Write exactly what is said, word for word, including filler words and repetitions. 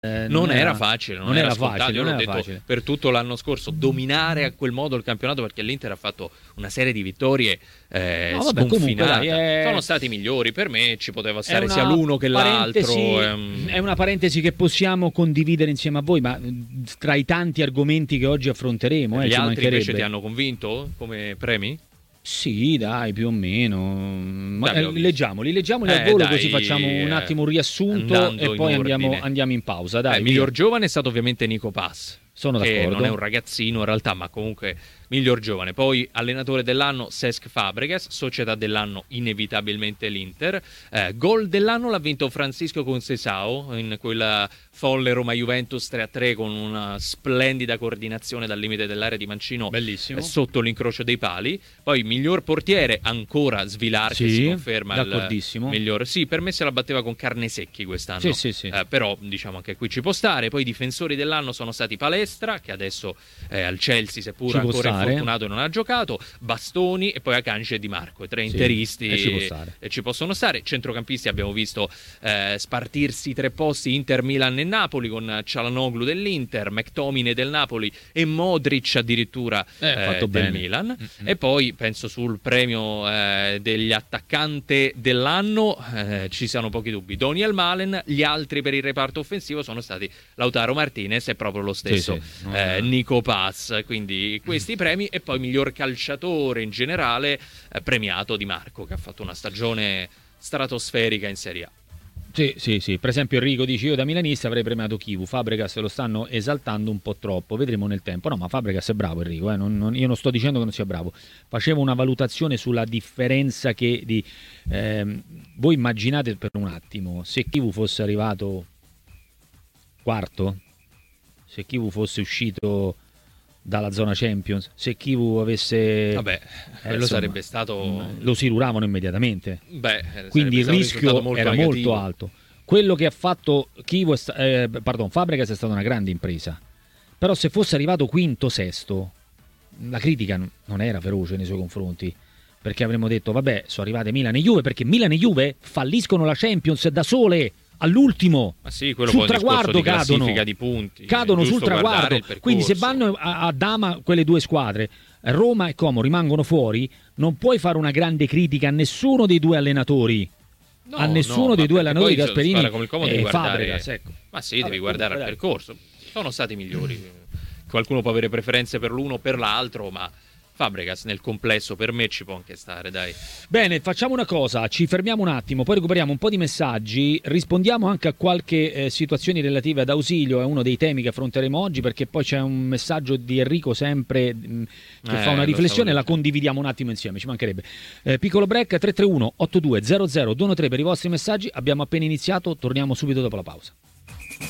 Eh, non, non era, era facile, non, non era, era scontato. facile, Io non l'ho era detto facile. per tutto l'anno scorso, dominare a quel modo il campionato, perché l'Inter ha fatto una serie di vittorie eh, no, vabbè, sconfinate. comunque, dai, è... sono stati migliori, per me ci poteva stare una sia l'uno che l'altro. Ehm... È una parentesi che possiamo condividere insieme a voi, ma tra i tanti argomenti che oggi affronteremo, eh, gli ci altri invece mancherebbe. ti hanno convinto come premi? Sì, dai, più o meno. Ma, dai, eh, leggiamoli, leggiamoli eh, al volo, dai, così facciamo un attimo un riassunto e poi andiamo, andiamo in pausa. Dai, il miglior giovane è stato ovviamente Nico Pass. Sono che d'accordo. Non è un ragazzino in realtà, ma comunque miglior giovane. Poi allenatore dell'anno Cesc Fabregas, società dell'anno inevitabilmente l'Inter. Eh, gol dell'anno l'ha vinto Francisco Conceição in quella folle Roma-Juventus tre a tre con una splendida coordinazione dal limite dell'area di Mancino. Bellissimo. Eh, sotto l'incrocio dei pali. Poi miglior portiere ancora Svilar, sì, che si conferma d'accordissimo. il miglior. Sì, per me se la batteva con Carnesecchi quest'anno. Sì, sì, sì. Eh, però diciamo anche qui ci può stare. Poi i difensori dell'anno sono stati Palestra, che adesso è al Chelsea, seppur ancora infortunato e non ha giocato, Bastoni e poi Akanji e Di Marco, i tre sì, interisti e ci, può stare. E ci possono stare. Centrocampisti abbiamo visto eh, spartirsi tre posti Inter, Milan e Napoli, con Çalhanoğlu dell'Inter, McTominay del Napoli e Modric addirittura eh, eh, fatto del bene. Milan. Mm-hmm. E poi penso sul premio eh, degli attaccanti dell'anno eh, ci siano pochi dubbi. Daniel Malen, gli altri per il reparto offensivo sono stati Lautaro Martinez e proprio lo stesso sì, sì. eh, Nico Paz. Quindi questi premi, e poi miglior calciatore in generale eh, premiato Di Marco, che ha fatto una stagione stratosferica in Serie A. Sì, sì, sì. Per esempio Enrico dice: io da milanista avrei premiato Chivu. Fabregas lo stanno esaltando un po' troppo, vedremo nel tempo. No, ma Fabregas è bravo, Enrico, eh? non, non, io non sto dicendo che non sia bravo. Facevo una valutazione sulla differenza che di ehm, voi immaginate per un attimo se Chivu fosse arrivato quarto, se Chivu fosse uscito dalla zona Champions, se Chivu avesse vabbè eh, quello insomma, sarebbe stato lo siluravano immediatamente. Beh, quindi il rischio molto era negativo. molto alto. Quello che ha fatto Chivu è sta- eh, pardon, Fabregas è stata una grande impresa, però se fosse arrivato quinto, sesto, la critica non era feroce nei suoi confronti, perché avremmo detto vabbè, sono arrivate Milan e Juve, perché Milan e Juve falliscono la Champions da sole all'ultimo. Ma sì, quello sul poi traguardo di cadono, di punti, cadono sul traguardo. Quindi se vanno a, a dama quelle due squadre, Roma e Como, rimangono fuori, non puoi fare una grande critica a nessuno dei due allenatori. No, a nessuno no, dei due allenatori, poi Gasperini come il Como e devi guardare... Fabregas, ecco. Ma sì, Vabbè, devi guardare comunque, al percorso. Sono stati migliori. Qualcuno può avere preferenze per l'uno o per l'altro, ma Fabregas nel complesso per me ci può anche stare, dai. Bene, facciamo una cosa, ci fermiamo un attimo, poi recuperiamo un po' di messaggi, rispondiamo anche a qualche eh, situazioni relative ad Ausilio, è uno dei temi che affronteremo oggi, perché poi c'è un messaggio di Enrico sempre mh, che eh, fa una riflessione, la dicendo. condividiamo un attimo insieme, ci mancherebbe. Eh, piccolo break, tre tre uno otto due zero zero due uno tre per i vostri messaggi, abbiamo appena iniziato, torniamo subito dopo la pausa.